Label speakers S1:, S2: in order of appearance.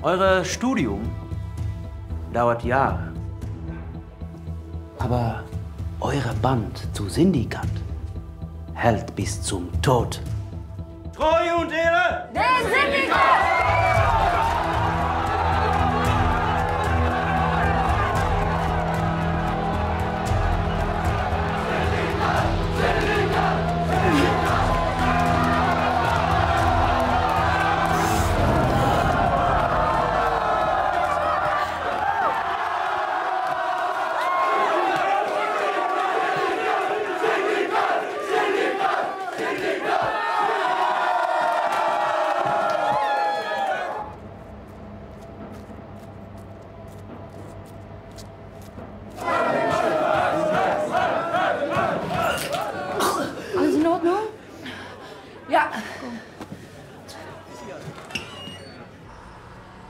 S1: Euer Studium dauert Jahre. Aber euer Band zu Syndikat hält bis zum Tod. Treue und Ehre!
S2: Der Syndikat!
S3: Alles in Ordnung? Ja.